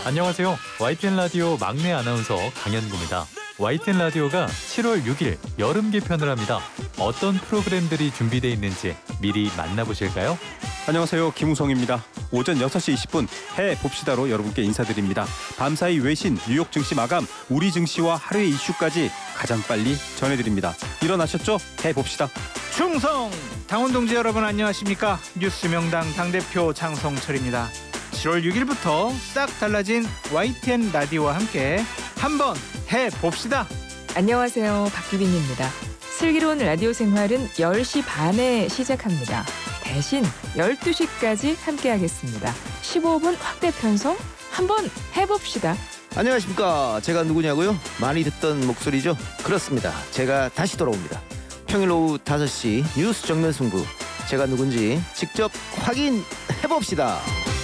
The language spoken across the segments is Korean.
안녕하세요. YTN 라디오 막내 아나운서 강현구입니다. YTN 라디오가 7월 6일 여름 개편을 합니다. 어떤 프로그램들이 준비되어 있는지 미리 만나보실까요? 안녕하세요. 김우성입니다. 오전 6시 20분 해봅시다로 여러분께 인사드립니다. 밤사이 외신, 뉴욕 증시 마감, 우리 증시와 하루의 이슈까지 가장 빨리 전해드립니다. 일어나셨죠? 해봅시다. 충성! 당원동지 여러분 안녕하십니까? 뉴스명당 당대표 장성철입니다. 7월 6일부터 싹 달라진 YTN 라디오와 함께 한번 해봅시다. 안녕하세요. 박규빈입니다. 슬기로운 라디오 생활은 10시 반에 시작합니다. 대신 12시까지 함께하겠습니다. 15분 확대 편성 한번 해봅시다. 안녕하십니까. 제가 누구냐고요? 많이 듣던 목소리죠? 그렇습니다. 제가 다시 돌아옵니다. 평일 오후 5시 뉴스 정면 승부. 제가 누군지 직접 확인해봅시다.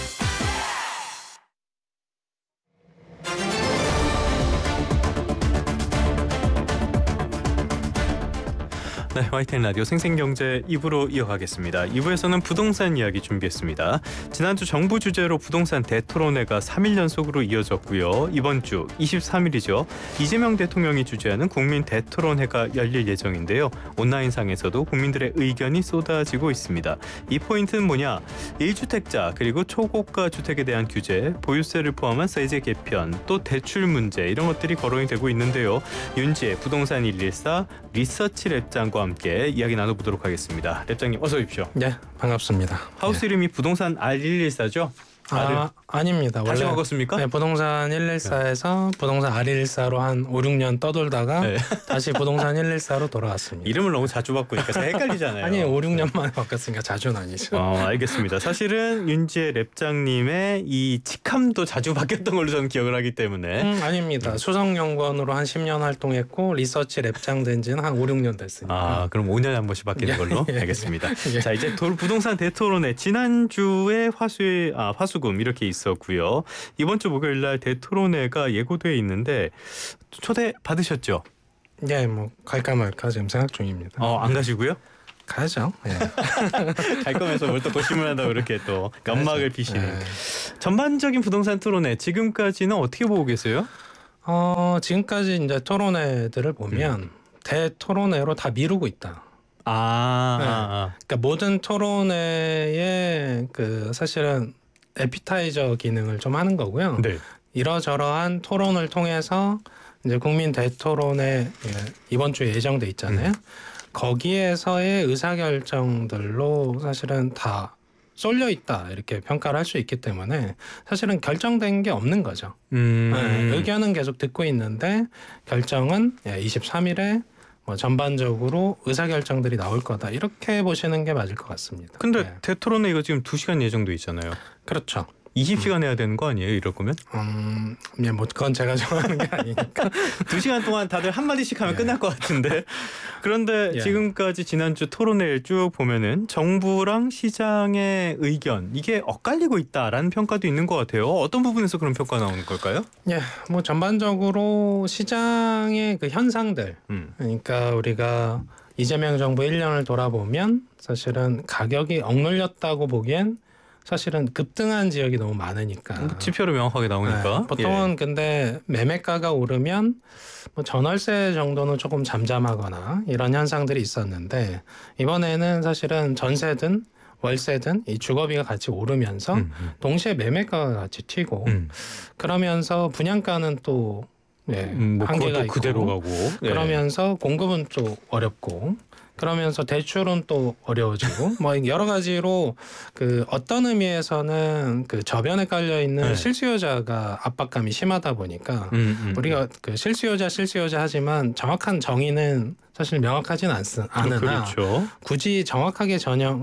네, YTN 라디오 생생경제 2부로 이어가겠습니다. 2부에서는 부동산 이야기 준비했습니다. 지난주 정부 주제로 부동산 대토론회가 3일 연속으로 이어졌고요. 이번 주 23일이죠. 이재명 대통령이 주재하는 국민 대토론회가 열릴 예정인데요. 온라인상에서도 국민들의 의견이 쏟아지고 있습니다. 이 포인트는 뭐냐? 1주택자 그리고 초고가 주택에 대한 규제, 보유세를 포함한 세제 개편, 또 대출 문제 이런 것들이 거론이 되고 있는데요. 윤지혜 부동산 114 리서치 랩장과 함께 이야기 나눠보도록 하겠습니다. 랩장님 어서 오십시오. 네, 반갑습니다. 하우스 이름이 부동산 R114죠? 아닙니다. 다시 원래 먹었습니까? 네, 부동산 114에서 부동산 R114로 한 5, 6년 떠돌다가 네. 다시 부동산 114로 돌아왔습니다. 이름을 너무 자주 바꾸니까 잘 헷갈리잖아요. 아니 5, 6년 만에 바꿨으니까 자주는 아니죠. 알겠습니다. 사실은 윤지혜 랩장님의 이 직함도 자주 바뀌었던 걸로 저는 기억을 하기 때문에 아닙니다. 수석연구원으로 한 10년 활동했고 리서치 랩장 된 지는 한 5, 6년 됐으니까. 그럼 5년에 한 번씩 바뀌는 걸로 알겠습니다. 예. 자, 이제 부동산 대토론회 지난주에 화수금 이렇게 있었고요. 이번 주 목요일 날 대토론회가 예고돼 있는데 초대 받으셨죠? 네, 뭐 갈까 말까 지금 생각 중입니다. 안 가시고요? 가야죠. 네. 갈 거면서 뭘 또 고심을 한다고 이렇게 또 연막을 피시는. 네. 전반적인 부동산 토론회 지금까지는 어떻게 보고 계세요? 지금까지 이제 토론회들을 보면 대토론회로 다 미루고 있다. 그러니까 모든 토론회에 사실은 에피타이저 기능을 좀 하는 거고요. 네. 이러저러한 토론을 통해서 이제 국민 대토론회 이번 주에 예정돼 있잖아요. 거기에서의 의사결정들로 사실은 다 쏠려 있다 이렇게 평가를 할 수 있기 때문에 사실은 결정된 게 없는 거죠. 의견은 계속 듣고 있는데 결정은 23일에 전반적으로 의사결정들이 나올 거다 이렇게 보시는 게 맞을 것 같습니다. 근데 대토론회 이거 지금 2시간 예정돼 있잖아요. 그렇죠. 20시간 해야 되는 거 아니에요? 이럴 거면? 그건 제가 정하는 게 아니니까. 2시간 동안 다들 한마디씩 하면 끝날 것 같은데. 그런데 지금까지 지난주 토론회를 쭉 보면은 정부랑 시장의 의견 이게 엇갈리고 있다라는 평가도 있는 것 같아요. 어떤 부분에서 그런 평가 나오는 걸까요? 전반적으로 시장의 그 현상들. 그러니까 우리가 이재명 정부 1년을 돌아보면 사실은 가격이 억눌렸다고 보기엔 사실은 급등한 지역이 너무 많으니까 지표로 명확하게 나오니까 보통은 근데 매매가가 오르면 전월세 정도는 조금 잠잠하거나 이런 현상들이 있었는데 이번에는 사실은 전세든 월세든 이 주거비가 같이 오르면서 동시에 매매가가 같이 튀고 그러면서 분양가는 또 한계가 있고 그대로 가고 그러면서 공급은 또 어렵고 그러면서 대출은 또 어려워지고 여러 가지로 어떤 의미에서는 저변에 깔려 있는 실수요자가 압박감이 심하다 보니까 우리가 실수요자 하지만 정확한 정의는 사실 명확하진 않으나 그렇죠. 굳이 정확하게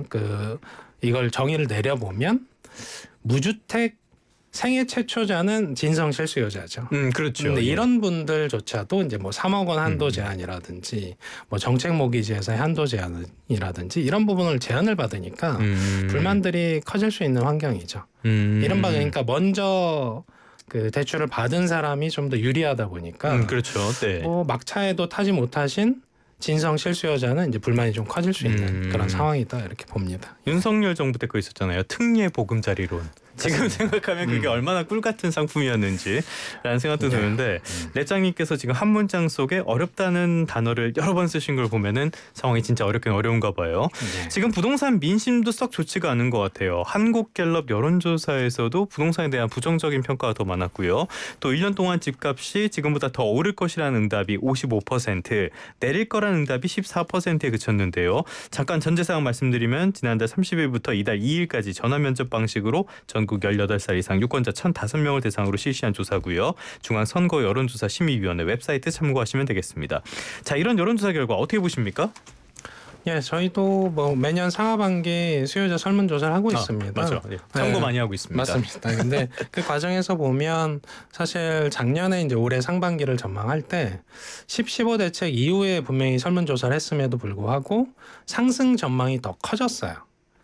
이걸 정의를 내려보면 무주택 생애 최초자는 진성 실수요자죠. 그렇죠. 근데 이런 분들조차도 이제 3억 원 한도 제한이라든지 정책 모기지에서의 한도 제한이라든지 이런 부분을 제한을 받으니까 불만들이 커질 수 있는 환경이죠. 이른바 그러니까 먼저 대출을 받은 사람이 좀 더 유리하다 보니까 그렇죠. 네. 막차에도 타지 못하신 진성 실수요자는 이제 불만이 좀 커질 수 있는 그런 상황이다 이렇게 봅니다. 윤석열 정부 때 그거 있었잖아요. 특례 보금자리론. 지금 생각하면 그게 얼마나 꿀 같은 상품이었는지라는 생각도 드는데 랩장님께서 지금 한 문장 속에 어렵다는 단어를 여러 번 쓰신 걸 보면은 상황이 진짜 어렵긴 어려운가 봐요. 네. 지금 부동산 민심도 썩 좋지가 않은 것 같아요. 한국갤럽 여론조사에서도 부동산에 대한 부정적인 평가가 더 많았고요. 또 1년 동안 집값이 지금보다 더 오를 것이라는 응답이 55%, 내릴 거라는 응답이 14%에 그쳤는데요. 잠깐 전제 사항 말씀드리면 지난달 30일부터 이달 2일까지 전화 면접 방식으로 전국 18살 이상 유권자 1,005명을 대상으로 실시한 조사고요. 중앙선거 여론조사 심의위원회 웹사이트 참고하시면 되겠습니다. 자, 이런 여론조사 결과 어떻게 보십니까? 예, 저희도 뭐 매년 상하반기 수요자 설문조사를 하고 있습니다. 맞아. 예. 참고 많이 하고 있습니다. 맞습니다. 근데 그 과정에서 보면 사실 작년에 이제 올해 상반기를 전망할 때 10.15 대책 이후에 분명히 설문조사를 했음에도 불구하고 상승 전망이 더 커졌어요.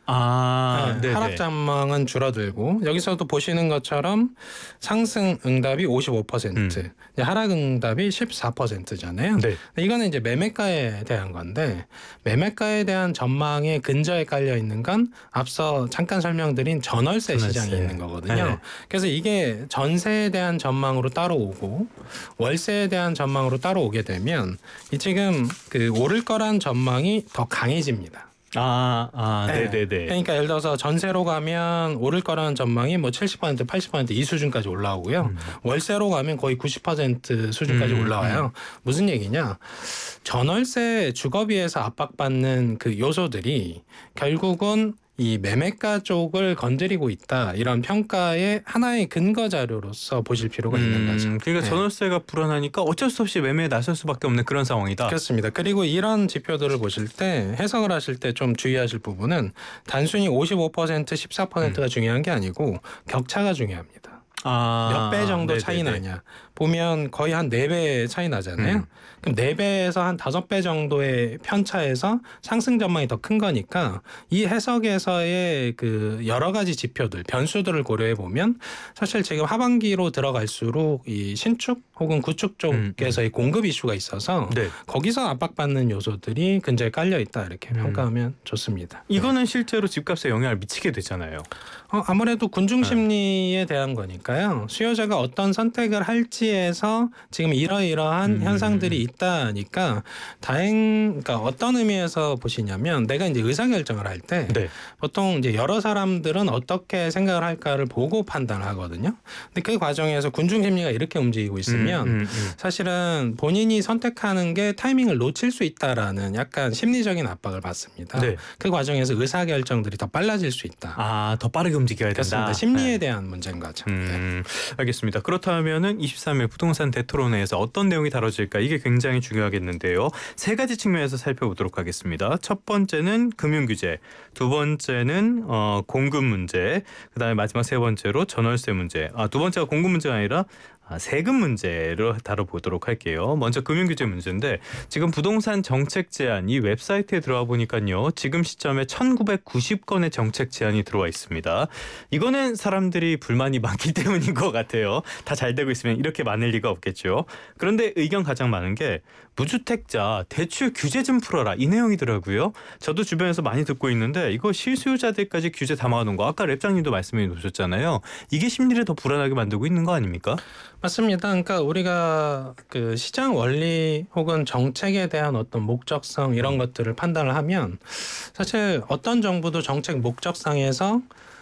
네네. 하락 전망은 줄어들고 여기서도 보시는 것처럼 상승 응답이 55%, 하락 응답이 14%잖아요. 네. 이거는 이제 매매가에 대한 건데 매매가에 대한 전망에 근저에 깔려 있는 건 앞서 잠깐 설명드린 전월세 시장이 있는 거거든요. 네. 그래서 이게 전세에 대한 전망으로 따로 오고 월세에 대한 전망으로 따로 오게 되면 이 지금 그 오를 거란 전망이 더 강해집니다. 네네네. 그러니까 예를 들어서 전세로 가면 오를 거라는 전망이 뭐 70%, 80% 이 수준까지 올라오고요. 월세로 가면 거의 90% 수준까지 올라와요. 무슨 얘기냐? 전월세 주거비에서 압박받는 그 요소들이 결국은 이 매매가 쪽을 건드리고 있다. 이런 평가의 하나의 근거 자료로서 보실 필요가 있는 거죠. 그러니까 전월세가 불어나니까 어쩔 수 없이 매매에 나설 수밖에 없는 그런 상황이다. 그렇습니다. 그리고 이런 지표들을 보실 때 해석을 하실 때 좀 주의하실 부분은 단순히 55%, 14%가 중요한 게 아니고 격차가 중요합니다. 몇 배 정도 네네네. 차이 나냐. 보면 거의 한 4배 차이 나잖아요. 그럼 4배에서 한 5배 정도의 편차에서 상승 전망이 더 큰 거니까 이 해석에서의 그 여러 가지 지표들, 변수들을 고려해 보면 사실 지금 하반기로 들어갈수록 이 신축 혹은 구축 쪽에서의 공급 이슈가 있어서 네. 거기서 압박받는 요소들이 근저에 깔려 있다 이렇게 평가하면 좋습니다. 이거는 실제로 집값에 영향을 미치게 되잖아요. 아무래도 군중 심리에 대한 거니까요. 수요자가 어떤 선택을 할지에서 지금 이러이러한 현상들이 있다니까 그러니까 어떤 의미에서 보시냐면 내가 이제 의사결정을 할 때 네. 보통 이제 여러 사람들은 어떻게 생각을 할까를 보고 판단을 하거든요. 근데 그 과정에서 군중 심리가 이렇게 움직이고 있으면 사실은 본인이 선택하는 게 타이밍을 놓칠 수 있다라는 약간 심리적인 압박을 받습니다. 네. 그 과정에서 의사결정들이 더 빨라질 수 있다. 더 빠르게 움직여야 된다. 그렇습니다. 심리에 대한 문제인 거죠. 네. 알겠습니다. 그렇다면은 23일 부동산 대토론회에서 어떤 내용이 다뤄질까 이게 굉장히 중요하겠는데요. 세 가지 측면에서 살펴보도록 하겠습니다. 첫 번째는 금융규제, 두 번째는 공급 문제, 그다음에 마지막 세 번째로 전월세 문제. 두 번째가 공급 문제가 아니라 세금 문제를 다뤄보도록 할게요. 먼저 금융규제 문제인데 지금 부동산 정책 제안 이 웹사이트에 들어와 보니까요. 지금 시점에 1990건의 정책 제안이 들어와 있습니다. 이거는 사람들이 불만이 많기 때문인 것 같아요. 다 잘 되고 있으면 이렇게 많을 리가 없겠죠. 그런데 의견 가장 많은 게 무주택자 대출 규제 좀 풀어라 이 내용이더라고요. 저도 주변에서 많이 듣고 있는데 이거 실수요자들까지 규제 담아놓은 거 아까 랩장님도 말씀해 놓으셨잖아요. 이게 심리를 더 불안하게 만들고 있는 거 아닙니까? 맞습니다. 그러니까 우리가 그 시장 원리 혹은 정책에 대한 어떤 목적성 이런 것들을 판단을 하면 사실 어떤 정부도 정책 목적상에서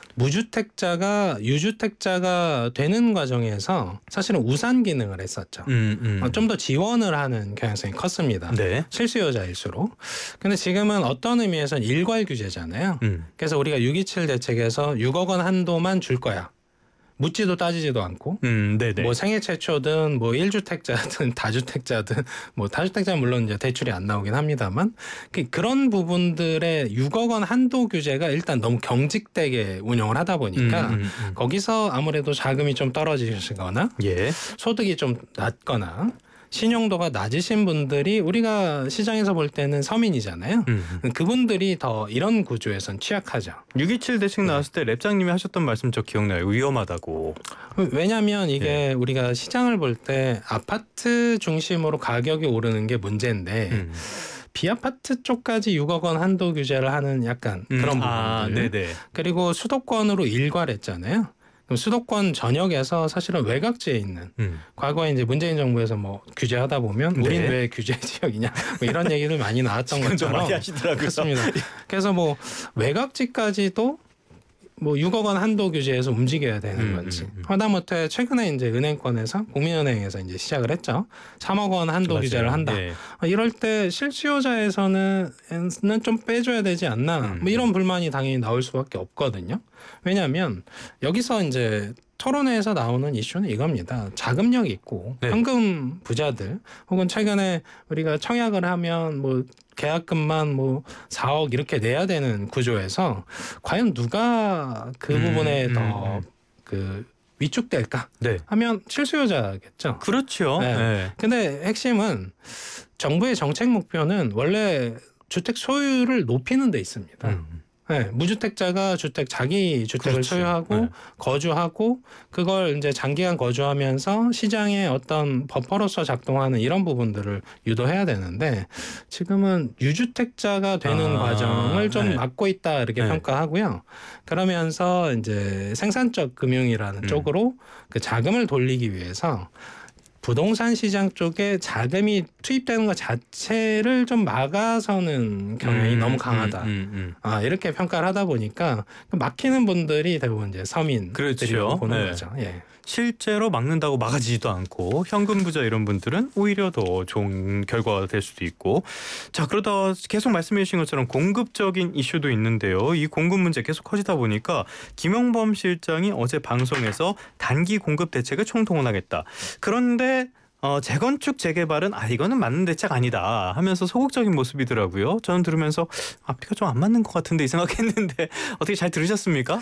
무주택자가 유주택자가 되는 과정에서 사실은 우산 기능을 했었죠. 좀 더 지원을 하는 경향성이 컸습니다. 네. 실수요자일수록. 근데 지금은 어떤 의미에서는 일괄 규제잖아요. 그래서 우리가 6.27 대책에서 6억 원 한도만 줄 거야. 묻지도 따지지도 않고 네네. 뭐 생애 최초든 뭐 1주택자든 다주택자든 뭐 다주택자는 물론 이제 대출이 안 나오긴 합니다만 그런 부분들의 6억 원 한도 규제가 일단 너무 경직되게 운영을 하다 보니까 거기서 아무래도 자금이 좀 떨어지시거나 예. 소득이 좀 낮거나 신용도가 낮으신 분들이 우리가 시장에서 볼 때는 서민이잖아요. 그분들이 더 이런 구조에선 취약하죠. 6.27 대책 나왔을 때 랩장님이 하셨던 말씀 저 기억나요. 위험하다고. 왜냐하면 이게 우리가 시장을 볼 때 아파트 중심으로 가격이 오르는 게 문제인데 비아파트 쪽까지 6억 원 한도 규제를 하는 약간 그런 부분들. 네네. 그리고 수도권으로 일괄했잖아요. 그럼 수도권 전역에서 사실은 외곽지에 있는 과거에 이제 문재인 정부에서 뭐 규제하다 보면 우린 네. 왜 규제 지역이냐 뭐 이런 얘기를 많이 나왔던 것처럼 많이 하시더라고요. 그렇습니다. 그래서 뭐 외곽지까지도 뭐 6억 원 한도 규제에서 움직여야 되는 건지 하다못해 최근에 이제 은행권에서 국민은행에서 이제 시작을 했죠. 3억 원 한도 맞아요. 규제를 한다. 네. 이럴 때 실수요자에서는 좀 빼줘야 되지 않나. 뭐 이런 불만이 당연히 나올 수밖에 없거든요. 왜냐하면 여기서 이제 토론회에서 나오는 이슈는 이겁니다. 자금력 있고 네. 현금 부자들 혹은 최근에 우리가 청약을 하면 뭐 계약금만 뭐 4억 이렇게 내야 되는 구조에서 과연 누가 그 부분에 더 그 위축될까 네. 하면 실수요자겠죠. 그렇죠. 네. 네. 근데 핵심은 정부의 정책 목표는 원래 주택 소유를 높이는 데 있습니다. 네, 무주택자가 자기 주택을 그렇지. 소유하고 네. 거주하고 그걸 이제 장기간 거주하면서 시장의 어떤 버퍼로서 작동하는 이런 부분들을 유도해야 되는데 지금은 유주택자가 되는 과정을 좀 네. 막고 있다 이렇게 네. 평가하고요. 그러면서 이제 생산적 금융이라는 쪽으로 그 자금을 돌리기 위해서 부동산 시장 쪽에 자금이 투입되는 것 자체를 좀 막아서는 경향이 너무 강하다. 이렇게 평가를 하다 보니까 막히는 분들이 대부분 이제 서민들이라고 그렇죠. 보는 네. 거죠. 예. 실제로 막는다고 막아지지도 않고 현금 부자 이런 분들은 오히려 더 좋은 결과가 될 수도 있고 자 그러다 계속 말씀해 주신 것처럼 공급적인 이슈도 있는데요. 이 공급 문제 계속 커지다 보니까 김영범 실장이 어제 방송에서 단기 공급 대책을 총동원하겠다. 그런데 재건축 재개발은 이거는 맞는 대책 아니다 하면서 소극적인 모습이더라고요. 저는 들으면서 앞뒤가 좀 안 맞는 것 같은데 이 생각했는데 어떻게 잘 들으셨습니까?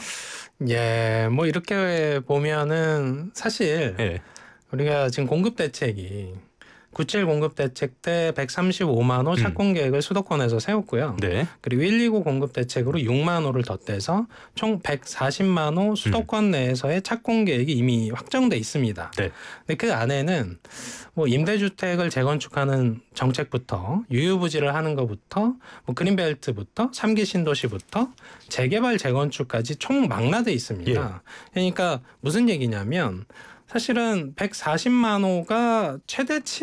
예, 뭐 이렇게 보면은 사실 네. 우리가 지금 공급 대책이 97 공급 대책 때 135만 호 착공 계획을 수도권에서 세웠고요. 네. 그리고 129 공급 대책으로 6만 호를 덧대서 총 140만 호 수도권 내에서의 착공 계획이 이미 확정돼 있습니다. 네. 근데 그 안에는 뭐 임대주택을 재건축하는 정책부터 유유부지를 하는 것부터 뭐 그린벨트부터 3기 신도시부터 재개발 재건축까지 총 망라돼 있습니다. 그러니까 무슨 얘기냐면 사실은 140만 호가 최대치